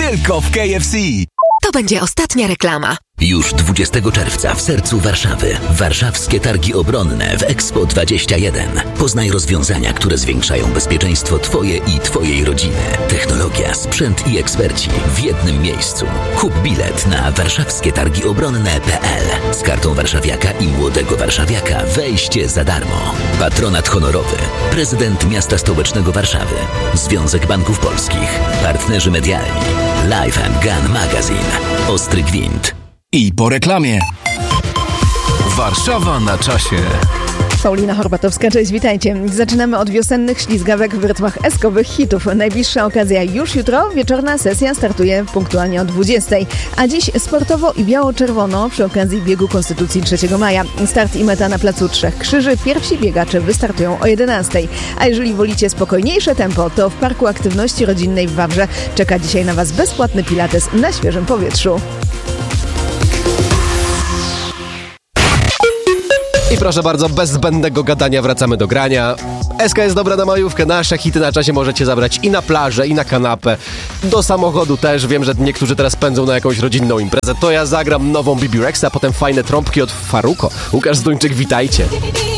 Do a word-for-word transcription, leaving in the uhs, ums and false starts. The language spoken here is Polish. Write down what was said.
tylko w K F C. To będzie ostatnia reklama. Już dwudziestego czerwca w sercu Warszawy. Warszawskie Targi Obronne w Expo dwadzieścia jeden. Poznaj rozwiązania, które zwiększają bezpieczeństwo Twoje i Twojej rodziny. Technologia, sprzęt i eksperci w jednym miejscu. Kup bilet na warszawskie targi obronne kropka p l. Z kartą warszawiaka i młodego warszawiaka wejście za darmo. Patronat honorowy. Prezydent Miasta Stołecznego Warszawy. Związek Banków Polskich. Partnerzy medialni. Life and Gun Magazine. Ostry Gwint. I po reklamie. Warszawa na czasie. Paulina Horbatowska, cześć, witajcie. Zaczynamy od wiosennych ślizgawek w rytmach eskowych hitów. Najbliższa okazja już jutro. Wieczorna sesja startuje punktualnie o dwudziestej. A dziś sportowo i biało-czerwono przy okazji biegu Konstytucji trzeciego maja. Start i meta na Placu Trzech Krzyży. Pierwsi biegacze wystartują o jedenastej. A jeżeli wolicie spokojniejsze tempo, to w Parku Aktywności Rodzinnej w Wawrze czeka dzisiaj na Was bezpłatny pilates na świeżym powietrzu. I proszę bardzo, bez zbędnego gadania wracamy do grania. S K jest dobra na majówkę, nasze hity na czasie możecie zabrać i na plażę, i na kanapę. Do samochodu też, wiem, że niektórzy teraz pędzą na jakąś rodzinną imprezę. To ja zagram nową Bibi Rexa, a potem fajne trąbki od Faruko. Łukasz Zduńczyk, witajcie.